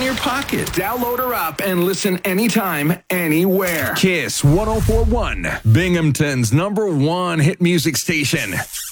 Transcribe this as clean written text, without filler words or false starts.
your pocket. Download her app and listen anytime, anywhere. Kiss 104.1, Binghamton's #1 hit music station.